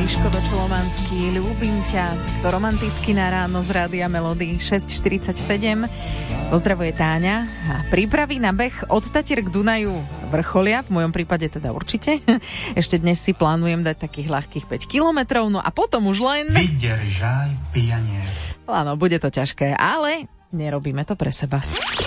Škoda Čolomanský, ľúbim ťa, to romanticky na ráno z Rádia Melody 6:47. Pozdravuje Táňa a prípravy na beh od Tatier k Dunaju vrcholia, v mojom prípade teda určite. Ešte dnes si plánujem dať takých ľahkých 5 kilometrov, no a potom už len... Vydržaj, pijanier. Áno, bude to ťažké, ale nerobíme to pre seba.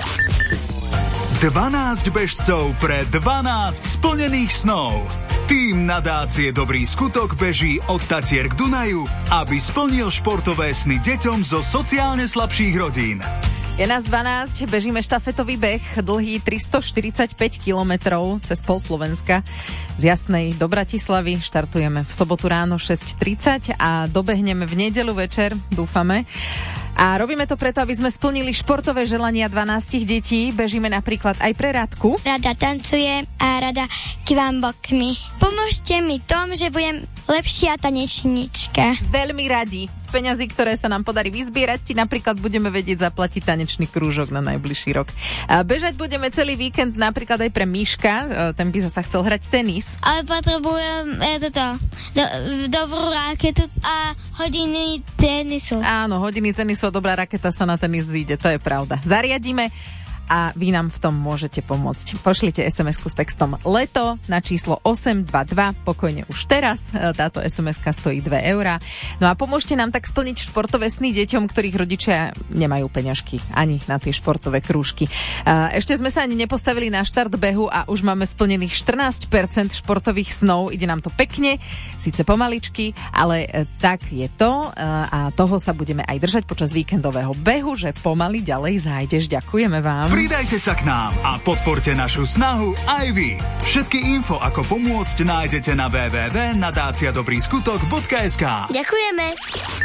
12 bežcov pre 12 splnených snov. Tým nadácie Dobrý skutok beží od Tatier k Dunaju, aby splnil športové sny deťom zo sociálne slabších rodín. Je nás 12, bežíme štafetový beh, dlhý 345 kilometrov cez pol Slovenska. Z Jasnej do Bratislavy štartujeme v sobotu ráno 6:30 a dobehneme v nedeľu večer, dúfame. A robíme to preto, aby sme splnili športové želania 12 detí. Bežíme napríklad aj pre Radku. Rada tancuje a rada kývam bokmi. Pomôžte mi tom, že budem lepšia tanečníčka. Veľmi radi. Z peňazí, ktoré sa nám podarí vyzbierať, ti napríklad budeme vedieť zaplatiť tanečný krúžok na najbližší rok. A bežať budeme celý víkend napríklad aj pre Miška. Ten by sa chcel hrať tenis. Ale potrebujem dobrú raketu a hodiny tenisu. Áno, hodiny tenisu a dobrá raketa sa na tenis zíde, to je pravda. Zariadíme a vy nám v tom môžete pomôcť. Pošlite SMS-ku s textom LETO na číslo 822, pokojne už teraz. Táto SMS-ka stojí 2 €. No a pomôžte nám tak splniť športové sny deťom, ktorých rodičia nemajú peňažky ani na tie športové krúžky. Ešte sme sa ani nepostavili na štart behu a už máme splnených 14% športových snov. Ide nám to pekne, síce pomaličky, ale tak je to a toho sa budeme aj držať počas víkendového behu, že pomaly ďalej zájdeš. Ďakujeme vám. Pridajte sa k nám a podporte našu snahu aj vy. Všetky info, ako pomôcť, nájdete na www.nadaciadobryskutok.sk. Ďakujeme.